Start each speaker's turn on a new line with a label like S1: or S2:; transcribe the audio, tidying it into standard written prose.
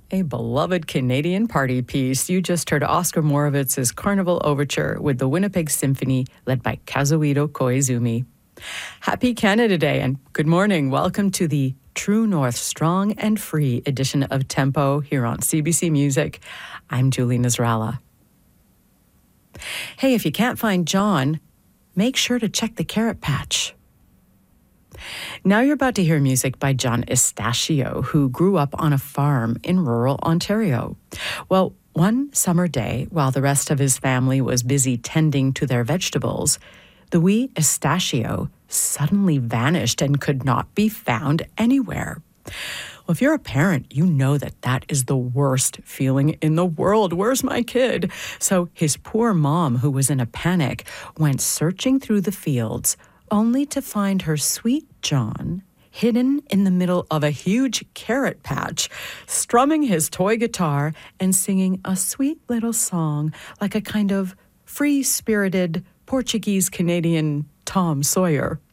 S1: A beloved Canadian party piece. You just heard Oscar Morovitz's Carnival Overture with the Winnipeg Symphony led by Kazuhito Koizumi. Happy Canada Day and good morning. Welcome to the True North Strong and Free edition of Tempo here on CBC Music. I'm Julie Nasrallah. Hey, if you can't find John, make sure to check the Carrot Patch. Now you're about to hear music by John Estacio, who grew up on a farm in rural Ontario. Well, one summer day, while the rest of his family was busy tending to their vegetables, the wee Estacio suddenly vanished and could not be found anywhere. Well, if you're a parent, you know that is the worst feeling in the world. Where's my kid? So his poor mom, who was in a panic, went searching through the fields, only to find her sweet John hidden in the middle of a huge carrot patch, strumming his toy guitar and singing a sweet little song like a kind of free-spirited Portuguese-Canadian Tom Sawyer.